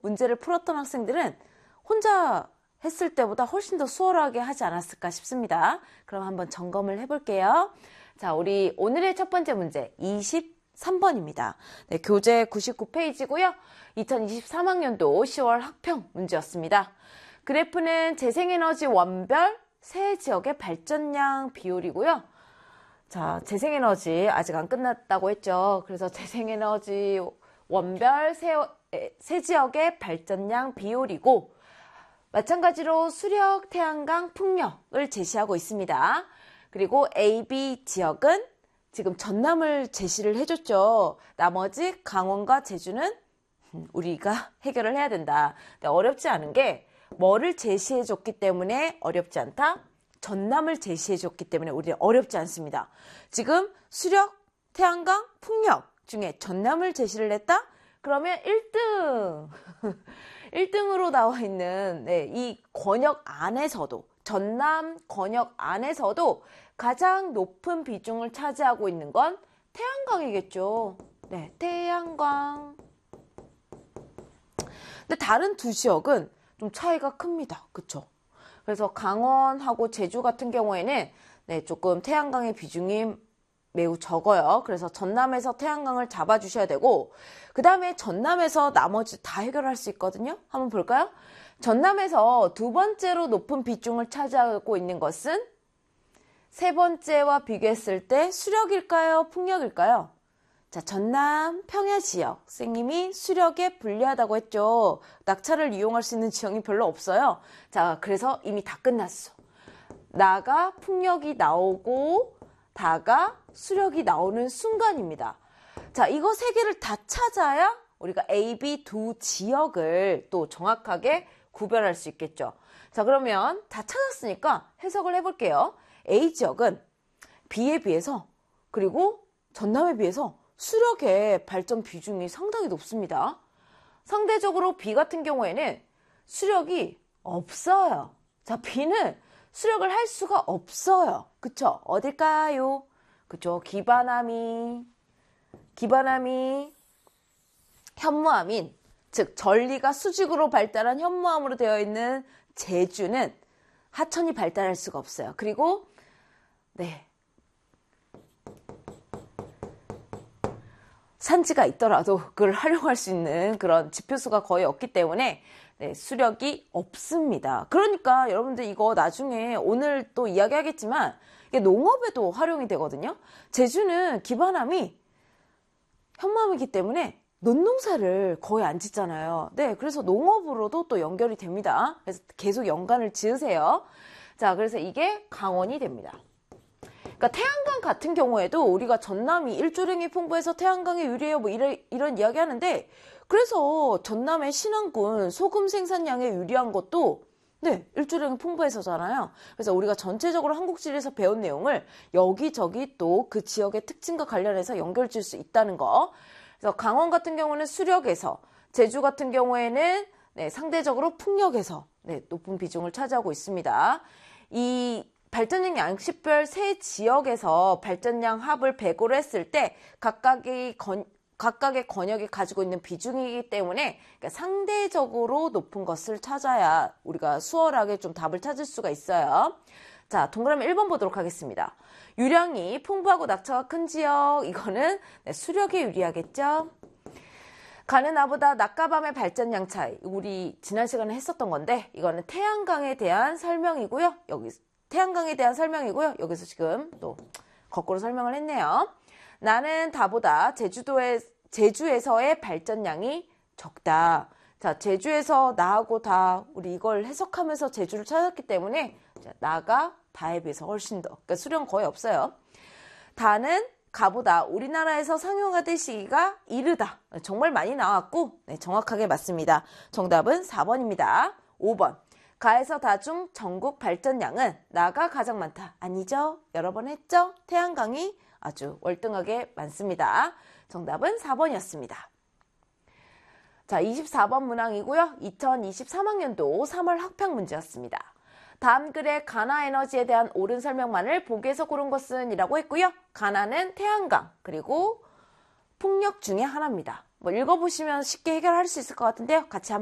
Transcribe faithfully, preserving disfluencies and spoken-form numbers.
문제를 풀었던 학생들은 혼자 했을 때보다 훨씬 더 수월하게 하지 않았을까 싶습니다. 그럼 한번 점검을 해볼게요. 자, 우리 오늘의 첫 번째 문제 이십삼 번입니다. 네, 교재 구십구 페이지고요. 이천이십삼 학년도 시월 학평 문제였습니다. 그래프는 재생에너지 원별 세 지역의 발전량 비율이고요. 자, 재생에너지 아직 안 끝났다고 했죠. 그래서 재생에너지 원별 세, 세 지역의 발전량 비율이고 마찬가지로 수력, 태양광, 풍력을 제시하고 있습니다. 그리고 A, B 지역은 지금 전남을 제시를 해줬죠. 나머지 강원과 제주는 우리가 해결을 해야 된다. 근데 어렵지 않은 게 뭐를 제시해줬기 때문에 어렵지 않다? 전남을 제시해줬기 때문에 우리는 어렵지 않습니다. 지금 수력, 태양광, 풍력 중에 전남을 제시를 했다? 그러면 일 등! 일 등으로 나와 있는 네, 이 권역 안에서도 전남 권역 안에서도 가장 높은 비중을 차지하고 있는 건 태양광이겠죠. 네, 태양광. 근데 다른 두 지역은 좀 차이가 큽니다. 그쵸? 그래서 강원하고 제주 같은 경우에는 네, 조금 태양광의 비중이 매우 적어요. 그래서 전남에서 태양광을 잡아주셔야 되고 그 다음에 전남에서 나머지 다 해결할 수 있거든요. 한번 볼까요? 전남에서 두 번째로 높은 비중을 차지하고 있는 것은 세 번째와 비교했을 때 수력일까요? 풍력일까요? 자, 전남 평야 지역 선생님이 수력에 불리하다고 했죠. 낙차를 이용할 수 있는 지형이 별로 없어요. 자, 그래서 이미 다 끝났어. 나가 풍력이 나오고 다가 수력이 나오는 순간입니다. 자, 이거 세 개를 다 찾아야 우리가 A, B 두 지역을 또 정확하게 구별할 수 있겠죠. 자, 그러면 다 찾았으니까 해석을 해볼게요. A 지역은 B에 비해서 그리고 전남에 비해서 수력의 발전 비중이 상당히 높습니다. 상대적으로 B 같은 경우에는 수력이 없어요. 자, B는 수력을 할 수가 없어요. 그쵸? 어딜까요? 그쵸? 기반암이, 기반암이 현무암인, 즉 전리가 수직으로 발달한 현무암으로 되어 있는 제주는 하천이 발달할 수가 없어요. 그리고 네, 산지가 있더라도 그걸 활용할 수 있는 그런 지표수가 거의 없기 때문에 네, 수력이 없습니다. 그러니까 여러분들 이거 나중에 오늘 또 이야기하겠지만 이게 농업에도 활용이 되거든요. 제주는 기반암이 현무암이기 때문에 논농사를 거의 안 짓잖아요. 네, 그래서 농업으로도 또 연결이 됩니다. 그래서 계속 연관을 지으세요. 자, 그래서 이게 강원이 됩니다. 그러니까 태양광 같은 경우에도 우리가 전남이 일조량이 풍부해서 태양광에 유리해요. 뭐 이런, 이런 이야기 하는데 그래서 전남의 신안군 소금 생산량에 유리한 것도 네, 일조량이 풍부해서잖아요. 그래서 우리가 전체적으로 한국지리에서 배운 내용을 여기저기 또 그 지역의 특징과 관련해서 연결 지을 수 있다는 거. 그래서 강원 같은 경우는 수력에서, 제주 같은 경우에는 네, 상대적으로 풍력에서 네, 높은 비중을 차지하고 있습니다. 이 발전량 양식별 세 지역에서 발전량 합을 배고를 했을 때 각각의 건, 각각의 권역이 가지고 있는 비중이기 때문에 그러니까 상대적으로 높은 것을 찾아야 우리가 수월하게 좀 답을 찾을 수가 있어요. 자, 동그라미 일 번 보도록 하겠습니다. 유량이 풍부하고 낙차가 큰 지역, 이거는 네, 수력에 유리하겠죠. 가는 나보다 낮과 밤의 발전량 차이, 우리 지난 시간에 했었던 건데 이거는 태양광에 대한 설명이고요. 여기 태양광에 대한 설명이고요. 여기서 지금 또 거꾸로 설명을 했네요. 나는 다보다 제주도에, 제주에서의 발전량이 적다. 자, 제주에서 나하고 다 우리 이걸 해석하면서 제주를 찾았기 때문에 자, 나가 다에 비해서 훨씬 더, 그러니까 수량 거의 없어요. 다는 가보다 우리나라에서 상용화될 시기가 이르다. 정말 많이 나왔고 네, 정확하게 맞습니다. 정답은 사 번입니다. 오 번. 가에서 다 중 전국 발전량은 나가 가장 많다. 아니죠? 여러 번 했죠? 태양광이 아주 월등하게 많습니다. 정답은 사 번이었습니다. 자, 이십사 번 문항이고요. 이천이십삼 학년도 삼월 학평 문제였습니다. 다음 글의 가나 에너지에 대한 옳은 설명만을 보기에서 고른 것은 이라고 했고요. 가나는 태양광 그리고 풍력 중에 하나입니다. 뭐 읽어보시면 쉽게 해결할 수 있을 것 같은데요. 같이 한번